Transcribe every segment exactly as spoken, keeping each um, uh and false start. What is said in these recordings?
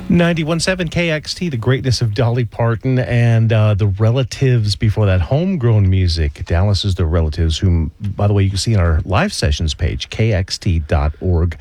ninety-one point seven K X T, the greatness of Dolly Parton and uh, the Relatives before that, homegrown music. Dallas is the Relatives, whom, by the way, you can see on our live sessions page, K X T dot org,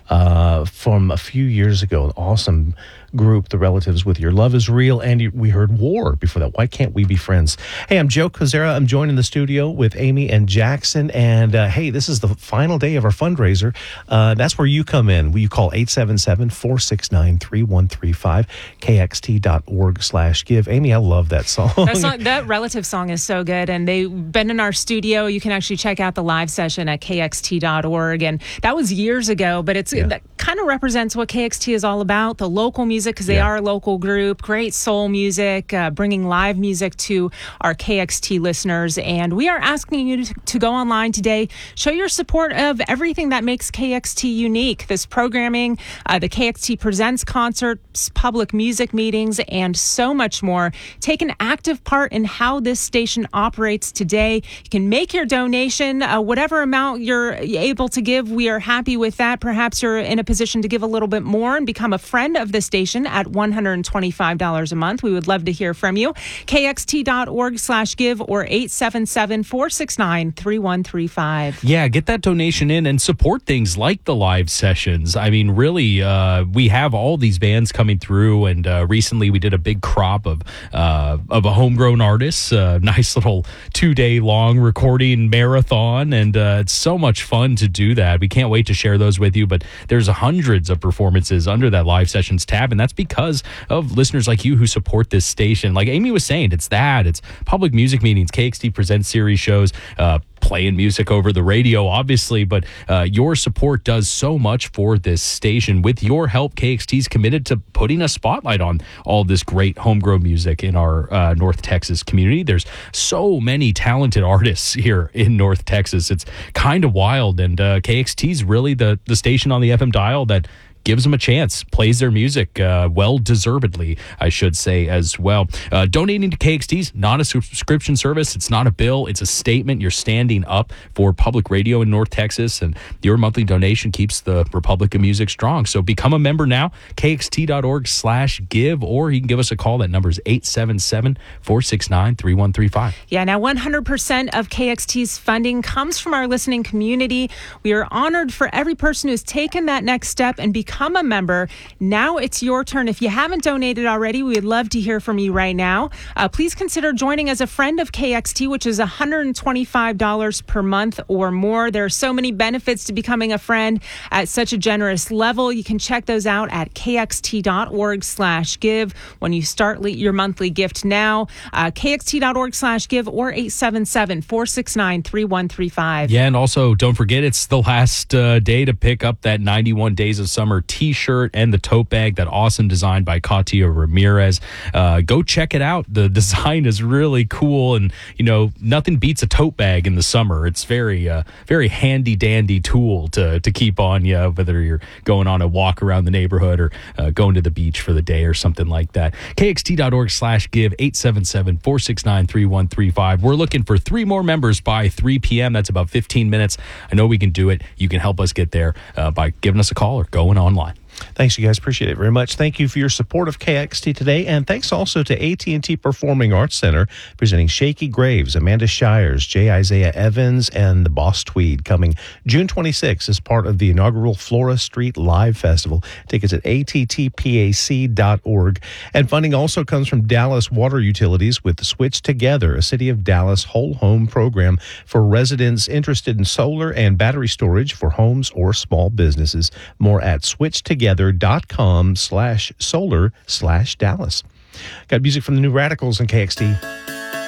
uh, from a few years ago. An awesome group, the Relatives, with Your Love Is Real, and we heard War before that. Why Can't We Be Friends? Hey, I'm Joe Kozera. I'm joined in the studio with Amy and Jackson, and uh, hey, this is the final day of our fundraiser. Uh, that's where you come in. You call eight seven seven, four six nine, three one three five, K X T dot org slash give. Amy, I love that song. That, song, that Relative song is so good, and they've been in our studio. You can actually check out the live session at K X T dot org, and that was years ago, but it's yeah. that kind of represents what K X T is all about, the local music, because they yeah. are a local group, great soul music, uh, bringing live music to our K X T listeners. And we are asking you to, to go online today, show your support of everything that makes K X T unique. This programming, uh, the K X T Presents concerts, public music meetings, and so much more. Take an active part in how this station operates today. You can make your donation, uh, whatever amount you're able to give. We are happy with that. Perhaps you're in a position to give a little bit more and become a friend of the station at one hundred twenty-five dollars a month. We would love to hear from you. K X T dot org slash give or eight seven seven, four six nine, three one three five. Yeah, get that donation in and support things like the live sessions. I mean, really, uh, we have all these bands coming through, and uh, recently we did a big crop of uh, of a homegrown artists, a nice little two-day long recording marathon, and uh, it's so much fun to do that. We can't wait to share those with you, but there's hundreds of performances under that live sessions tab, and that's because of listeners like you who support this station. Like Amy was saying, it's that. It's public music meetings, K X T Presents series shows, uh, playing music over the radio, obviously, but uh, your support does so much for this station. With your help, K X T's committed to putting a spotlight on all this great homegrown music in our uh, North Texas community. There's so many talented artists here in North Texas. It's kind of wild, and uh, K X T's really the, the station on the F M dial that gives them a chance, plays their music uh, well-deservedly, I should say, as well. Uh, donating to K X T is not a subscription service. It's not a bill. It's a statement. You're standing up for public radio in North Texas, and your monthly donation keeps the Republic of Music strong. So become a member now, K X T dot org slash give, or you can give us a call. That number is eight seven seven, four six nine, three one three five. Yeah, now one hundred percent of K X T's funding comes from our listening community. We are honored for every person who's taken that next step and become Become a member. Now it's your turn. If you haven't donated already, we would love to hear from you right now. Uh, please consider joining as a friend of K X T, which is one hundred twenty-five dollars per month or more. There are so many benefits to becoming a friend at such a generous level. You can check those out at K X T dot org slash give when you start le- your monthly gift now. Uh, K X T dot org slash give or eight seven seven, four six nine, three one three five. Yeah, and also don't forget it's the last uh, day to pick up that ninety-one Days of Summer t-shirt and the tote bag, that awesome design by Katia Ramirez. Uh, go check it out. The design is really cool, and you know, nothing beats a tote bag in the summer. It's very uh, very handy dandy tool to to keep on you, whether you're going on a walk around the neighborhood or uh, going to the beach for the day or something like that. K X T dot org slash give, eight seven seven, four six nine, three one three five. We're looking for three more members by three p.m. That's about fifteen minutes. I know we can do it. You can help us get there uh, by giving us a call or going online. Thanks, you guys. Appreciate it very much. Thank you for your support of K X T today. And thanks also to A T and T Performing Arts Center, presenting Shaky Graves, Amanda Shires, J. Isaiah Evans, and the Boss Tweed, coming June twenty-sixth as part of the inaugural Flora Street Live Festival. Tickets at A T T P A C dot org. And funding also comes from Dallas Water Utilities with Switch Together, a City of Dallas whole home program for residents interested in solar and battery storage for homes or small businesses. More at switch together dot com slash solar slash Dallas. Got music from the New Radicals and K X T.